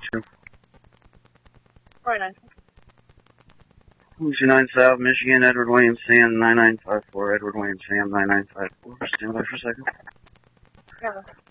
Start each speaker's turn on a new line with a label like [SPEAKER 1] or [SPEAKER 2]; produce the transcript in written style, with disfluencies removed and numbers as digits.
[SPEAKER 1] 2.
[SPEAKER 2] 49.
[SPEAKER 1] 29 South, Michigan, Edward William Sam 9954, Edward William Sam 9954. Stand by for a second.
[SPEAKER 2] Yeah.